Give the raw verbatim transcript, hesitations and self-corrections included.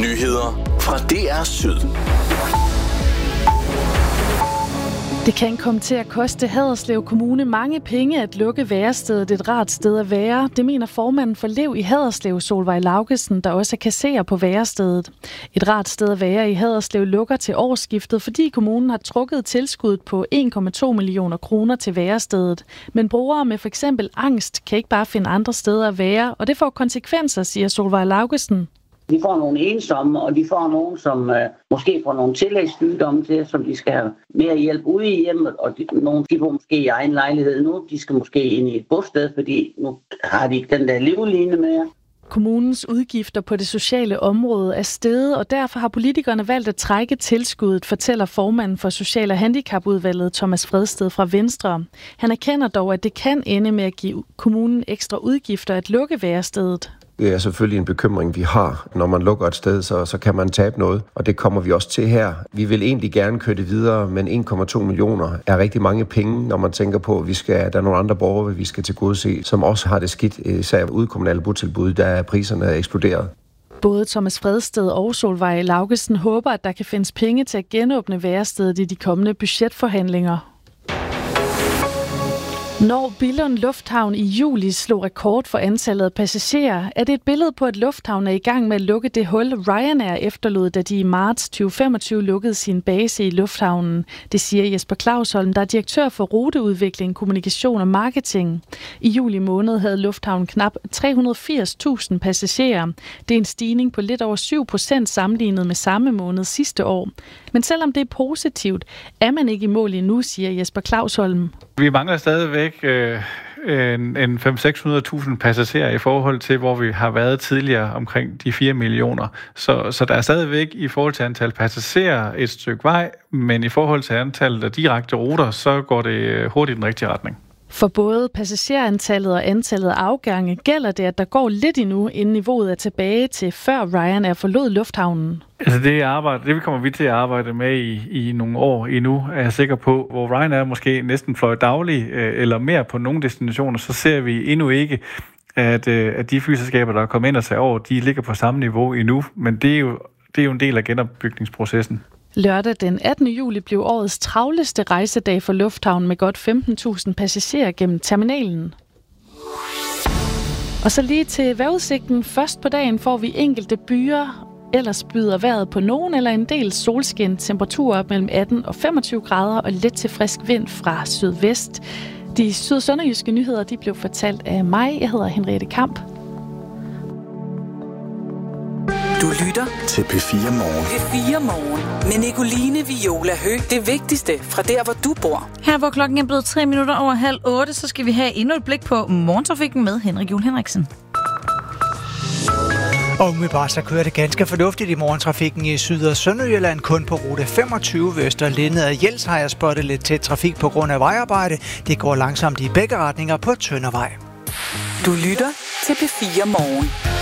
Nyheder fra D R Syd. Det kan komme til at koste Haderslev Kommune mange penge at lukke værestedet et rart sted at være. Det mener formanden for Lev i Haderslev, Solvej Laugesen, der også er kasserer på værestedet. Et rart sted at være i Haderslev lukker til årsskiftet, fordi kommunen har trukket tilskuddet på en komma to millioner kroner til værestedet. Men brugere med for eksempel angst kan ikke bare finde andre steder at være, og det får konsekvenser, siger Solvej Laugesen. De får nogle ensomme, og de får nogen, som øh, måske får nogle tillægssygdomme til, som de skal have mere hjælp ude i hjemmet, og de, nogle de får måske i egen lejlighed nu. De skal måske ind i et bosted, fordi nu har de ikke den der livline mere. Kommunens udgifter på det sociale område er steget, og derfor har politikerne valgt at trække tilskuddet, fortæller formanden for Social- og Handicapudvalget Thomas Fredsted fra Venstre. Han erkender dog, at det kan ende med at give kommunen ekstra udgifter at lukke værestedet. Det er selvfølgelig en bekymring, vi har. Når man lukker et sted, så, så kan man tabe noget, og det kommer vi også til her. Vi vil egentlig gerne køre det videre, men en komma to millioner er rigtig mange penge, når man tænker på, at vi skal, der er nogle andre borgere, vi skal tilgodese, som også har det skidt, især ude i kommunale botilbud, der priserne er eksploderet. Både Thomas Fredsted og Solvej Laugesen håber, at der kan findes penge til at genåbne værestedet i de kommende budgetforhandlinger. Når Billund Lufthavn i juli slog rekord for antallet af passagerer, er det et billede på, at lufthavnen er i gang med at lukke det hul, Ryanair efterlod, da de i marts tyve femogtyve lukkede sin base i lufthavnen. Det siger Jesper Clausholm, der er direktør for ruteudvikling, kommunikation og marketing. I juli måned havde lufthavnen knap tre hundrede og firs tusind passagerer. Det er en stigning på lidt over syv procent sammenlignet med samme måned sidste år. Men selvom det er positivt, er man ikke i mål endnu, siger Jesper Clausholm. Vi mangler stadigvæk øh, en, en fem hundrede til seks hundrede tusind passagerer i forhold til, hvor vi har været tidligere omkring de fire millioner. Så, så der er stadigvæk i forhold til antal passagerer et stykke vej, men i forhold til antallet af direkte ruter, så går det hurtigt i den rigtige retning. For både passagerantallet og antallet af afgange gælder det, at der går lidt endnu, inden niveauet er tilbage til før Ryanair forlod lufthavnen. Altså det, arbejde, det kommer vi til at arbejde med i, i nogle år endnu, er jeg sikker på. Hvor Ryanair måske næsten fløj dagligt eller mere på nogle destinationer, så ser vi endnu ikke, at, at de flyselskaber, der er kommet ind og tager over, de ligger på samme niveau endnu. Men det er jo, det er jo en del af genopbygningsprocessen. Lørdag den attende juli blev årets travleste rejsedag for lufthavnen med godt femten tusind passagerer gennem terminalen. Og så lige til vejrudsigten. Først på dagen får vi enkelte byer. Ellers byder vejret på nogen eller en del solskin. Temperaturer op mellem atten og femogtyve grader og let til frisk vind fra sydvest. De syd- og sønderjyske nyheder de blev fortalt af mig. Jeg hedder Henriette Kamp. Du lytter til P fire Morgen. P fire Morgen med Nicoline Viola Høgh. Det vigtigste fra der, hvor du bor. Her hvor klokken er blevet tre minutter over halv otte, så skal vi have endnu et blik på morgentrafikken med Henrik Juhl Henriksen. Og umiddelbart så kører det ganske fornuftigt i morgentrafikken i Syd- og Sønderjylland. Kun på rute femogtyve ved Østerlinde og Jels har jeg spottet lidt tæt trafik på grund af vejarbejde. Det går langsomt i begge retninger på Tøndervej. Du lytter til P fire Morgen.